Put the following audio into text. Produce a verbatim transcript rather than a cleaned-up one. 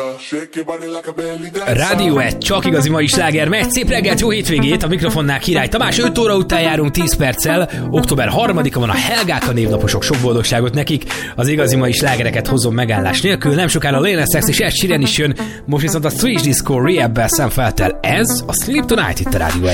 Rádió egy, csak igazi mai sláger megy. Szép reggelt, jó hétvégét, a mikrofonnál Király Tamás. öt óra után járunk tíz perccel. október harmadika van, a Helgák, a névnaposok, sok boldogságot nekik. Az igazi mai slágereket hozom megállás nélkül. Nem sokára Lil Nas X és Ed Sheeran is jön. Most viszont a Swedish Disco Rehab-bel szemfeltel. Ez a Sleep Tonight itt a Rádió egy.